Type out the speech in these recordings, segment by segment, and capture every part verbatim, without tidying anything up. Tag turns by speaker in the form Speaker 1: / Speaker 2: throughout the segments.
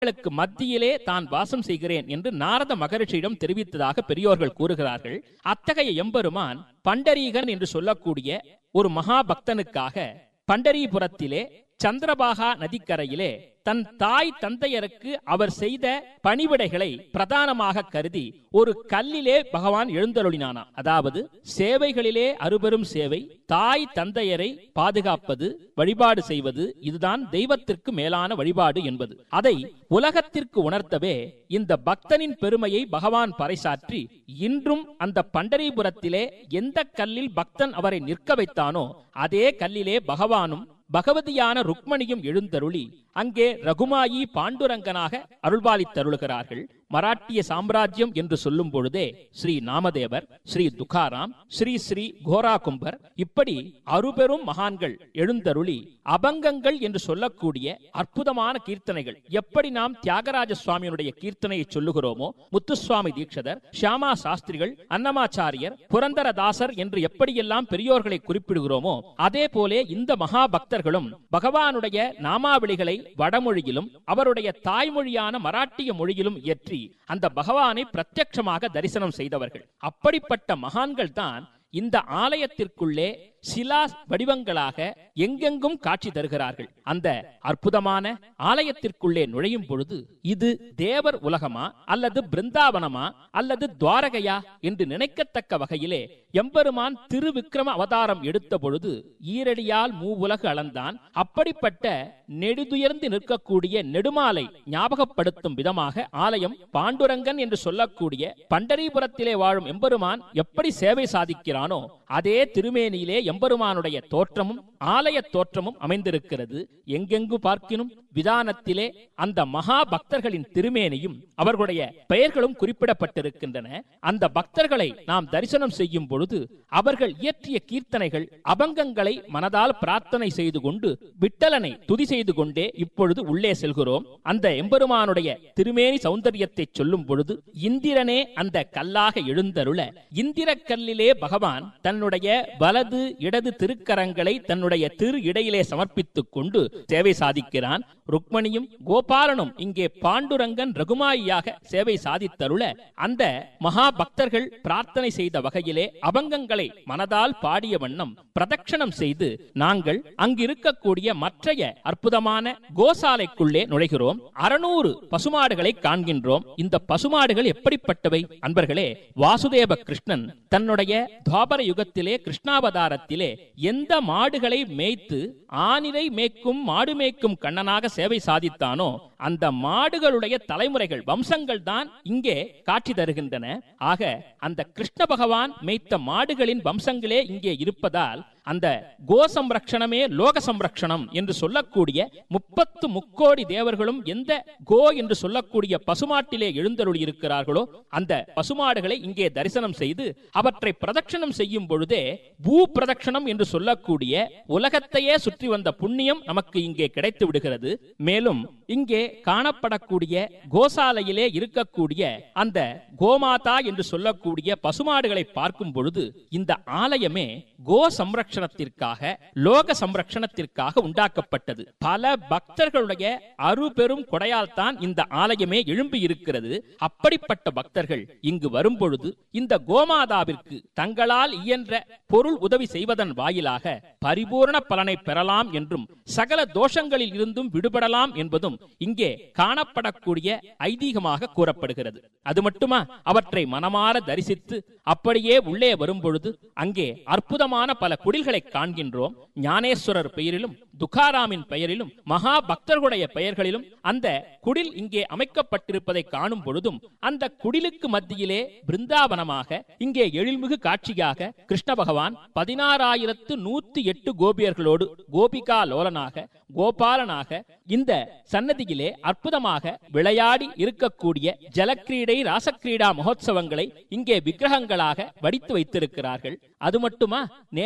Speaker 1: மத்தியிலே தான் வாசம் செய்கிறேன் என்று நாரத மகரிஷியிடம் தெரிவித்ததாக பெரியோர்கள் கூறுகிறார்கள். அத்தகைய எம்பெருமான் பண்டரீகன் என்று சொல்லக்கூடிய ஒரு மகா பக்தனுக்காக பண்டரிபுரத்திலே சந்திரபாகா நதிக்கரையிலே தன் தாய் தந்தையருக்கு அவர் செய்த பணிவிடைகளை பிரதானமாக கருதி ஒரு கல்லிலே பகவான் எழுந்தருளினானா. அதாவது சேவைகளிலே அருபெரும் சேவை, தாய் தந்தையரை பாதுகாப்பது, வழிபாடு செய்வது, இதுதான் தெய்வத்திற்கு மேலான வழிபாடு என்பது. அதை உலகத்திற்கு உணர்த்தவே இந்த பக்தனின் பெருமையை பகவான் பறைசாற்றி இன்றும் அந்த பண்டரிபுரத்திலே எந்த கல்லில் பக்தன் அவரை நிற்க வைத்தானோ அதே கல்லிலே பகவானும் பகவதியான ருக்மணியும் எழுந்தருளி அங்கே ரகுமாயி பாண்டுரங்கனாக அருள்பாலித்தருளுகிறார்கள். மராட்டிய சாம்ராஜ்யம் என்று சொல்லும் பொழுதே ஸ்ரீ நாமதேவர், ஸ்ரீ துகாராம், ஸ்ரீ ஸ்ரீ கோராகும்பர் இப்படி அருபெரும் மகான்கள் எழுந்தருளி அபங்கங்கள் என்று சொல்லக்கூடிய அற்புதமான கீர்த்தனைகள், எப்படி நாம் தியாகராஜ சுவாமியினுடைய கீர்த்தனையை சொல்லுகிறோமோ, முத்துசுவாமி தீட்சிதர், ஷியாமா சாஸ்திரிகள், அன்னமாச்சாரியர், புரந்தரதாசர் என்று எப்படியெல்லாம் பெரியோர்களை குறிப்பிடுகிறோமோ அதே போலே இந்த மகா பக்தர்களும் பகவானுடைய நாமாவளிகளை வடமொழியிலும் அவருடைய தாய்மொழியான மராட்டிய மொழியிலும் இயற்றி அந்த பகவானை பிரத்யட்சமாக தரிசனம் செய்தவர்கள். அப்படிப்பட்ட மகான்கள் தான் இந்த ஆலயத்திற்குள்ளே சிலா வடிவங்களாக எங்கெங்கும் காட்சி தருகிறார்கள். அந்த அற்புதமான ஆலயத்திற்குள்ளே நுழையும் பொழுது இது தேவர் உலகமா அல்லது பிருந்தாவனமா அல்லது துவாரகையா என்று நினைக்கத்தக்க வகையிலே எம்பெருமான் திருவிக்கிரம அவதாரம் எடுத்த பொழுது ஈரடியால் மூவுலகு அளந்தான். அப்படிப்பட்ட நெடுதுயர்ந்து நிற்கக்கூடிய நெடுமாலை ஞாபகப்படுத்தும் விதமாக ஆலயம் பாண்டுரங்கன் என்று சொல்லக்கூடிய பண்டரிபுரத்திலே வாழும் எம்பெருமான் எப்படி சேவை சாதிக்கிறானோ அதே திருமேனியிலே எம்பெருமானுடைய தோற்றமும் ஆலய தோற்றமும் அமைந்திருக்கிறது. எங்கெங்கு பார்க்கினும் விதானத்திலே அந்த மகா பக்தர்களின் திருமேனியும் அவர்களுடைய பெயர்களும் குறிப்பிடப்பட்டிருக்கின்றன. அந்த பக்தர்களை நாம் தரிசனம் செய்யும் பொழுது அவர்கள் இயற்றிய கீர்த்தனைகள், அபங்கங்களை மனதால் பிரார்த்தனை செய்து கொண்டு விட்டலனை துதி செய்து கொண்டே இப்பொழுது உள்ளே செல்கிறோம். அந்த எம்பெருமானுடைய திருமேனி சௌந்தரியத்தை சொல்லும் பொழுது இந்திரனே அந்த கல்லாக எழுந்தருள, இந்திர கல்லிலே பகவான் தன்னுடைய வலது இடது திருக்கரங்களை தன்னுடைய திரு இடையிலே சமர்ப்பித்துக் கொண்டு சேவை சாதிக்கிறான். ருக்மணியும் கோபாலனும் இங்கே பாண்டுரங்கன் ரகுமாயியாக சேவை சாதித்தருள அந்த மகா பக்தர்கள் பிரார்த்தனை செய்த வகையிலே அபங்கங்களை மனதால் பாடிய வண்ணம் பிரதட்சணம் செய்து நாங்கள் அங்கிருக்கக்கூடிய மற்றைய அற்புதமான கோசாலைக்குள்ளே நுழைகிறோம். அறுநூறு பசுமாடுகளை காண்கின்றோம். இந்த பசுமாடுகள் எப்படிப்பட்டவை அன்பர்களே? வாசுதேவ கிருஷ்ணன் தன்னுடைய துவாபர யுகத்திலே கிருஷ்ணாவதாரத்திலே எந்த மாடுகளை மேய்த்து ஆனிரை மேய்க்கும் மாடு மேய்க்கும் கண்ணனாக சேவை சாதித்தானோ அந்த மாடுகளுடைய தலைமுறைகள், வம்சங்கள் தான் இங்கே காட்சி தருகின்றன. ஆக அந்த கிருஷ்ண பகவான் மேய்த்த மாடுகளின் வம்சங்களே இங்கே இருப்பதால் அந்த கோ சம்ரக்ஷணமே லோக சம்ரக்ஷணம் என்று சொல்லக்கூடிய முப்பத்து முக்கோடி தேவர்களும் எந்த கோ என்று சொல்லக்கூடிய பசுமாட்டிலே எழுந்தருளி இருக்கிறார்களோ அந்த பசுமாடுகளை இங்கே தரிசனம் செய்து அவற்றை பிரதட்சணம் செய்யும் பொழுதே பூ பிரதட்சணம் என்று சொல்லக்கூடிய உலகத்தையே சுற்றி வந்த புண்ணியம் நமக்கு இங்கே கிடைத்து விடுகிறது. மேலும் இங்கே காணப்படக்கூடிய கோசாலையிலே இருக்கக்கூடிய அந்த கோமாதா என்று சொல்லக்கூடிய பசுமாடுகளை பார்க்கும் பொழுது இந்த ஆலயமே கோ சம்ரக்ஷணத்திற்காக, லோக சம்ரக்ஷணத்திற்காக உண்டாக்கப்பட்டது. பல பக்தர்களுடைய அருபெரும் கொடையால் தான் இந்த ஆலயமே எழும்பி இருக்கிறது. அப்படிப்பட்ட பக்தர்கள் இங்கு வரும் பொழுது இந்த கோமாதாவிற்கு தங்களால் இயன்ற பொருள் உதவி செய்வதன் வாயிலாக பரிபூர்ண பலனை பெறலாம் என்றும் சகல தோஷங்களில் இருந்தும் விடுபடலாம் என்பதும் இங்கே காணப்படக்கூடிய ஐதீகமாக கூறப்படுகிறது. அது மட்டுமா, அவற்றை மனமாற தரிசித்து அப்படியே உள்ளே வரும் பொழுது அங்கே அற்புதமான பல குடில்களை காண்கின்றோம். ஞானேஸ்வரர் பெயரிலும் துகாராமின் பெயரிலும் மகா பக்தர்களுடைய பெயர்களிலும் அந்த குடில் இங்கே அமைக்கப்பட்டிருப்பதை காணும் பொழுதும் அந்த குடிலுக்கு மத்தியிலே பிருந்தாவனமாக இங்கே எழில்மிகு காட்சியாக கிருஷ்ண பகவான் பதினாறாயிரத்து நூத்தி எட்டு கோபியர்களோடு கோபிகா லோலனாக கோபாலனாக இந்த சன்னதியிலே அற்புதமாக விளையாடி இருக்கக்கூடிய ஜலக்கிரீடை ராசக்கிரீடா மகோத்சவங்களை இங்கே விக்கிரகங்களாக வடித்து வைத்திருக்கிறார்கள். அது மட்டுமா, நேராக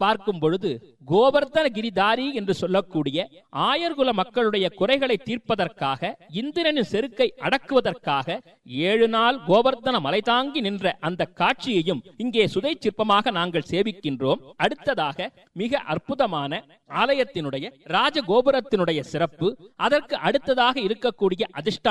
Speaker 1: பார்க்கும் பொழுது கோவர்த்தன கிரிதாரி என்று சொல்லக்கூடிய ஆயர்குல மக்களுடைய குறைகளை தீர்ப்பதற்காக, இந்திரனின் செருக்கை அடக்குவதற்காக ஏழு நாள் கோவர்த்தன மலை தாங்கி நின்ற அந்த காட்சியையும் இங்கே சுதை சிற்பமாக நாங்கள் சேவிக்கின்றோம். அடுத்ததாக மிக அற்புதமான ஆலயத்தினுடைய ராஜகோபுரத்தினுடைய சிறப்பு, அதற்கு அடுத்ததாக இருக்கக்கூடிய அதிர்ஷ்ட